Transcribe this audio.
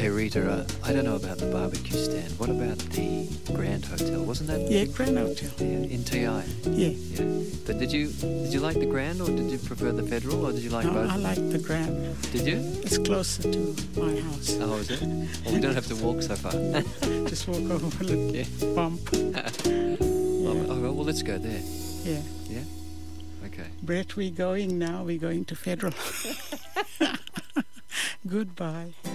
Hey Rita, I don't know about the barbecue stand. What about the Grand Hotel? Wasn't that? Yeah, Grand Hotel. Yeah, in TI. Yeah. Yeah. But did you like the Grand, or did you prefer the Federal, or did you like No, both? I like the Grand. Did you? It's closer to my house. Oh, is it? Well, we don't have to walk so far. Just walk over a little bump. Oh, well, let's go there. Yeah. Yeah? Okay. Brett, we're going now. We're going to Federal. Goodbye.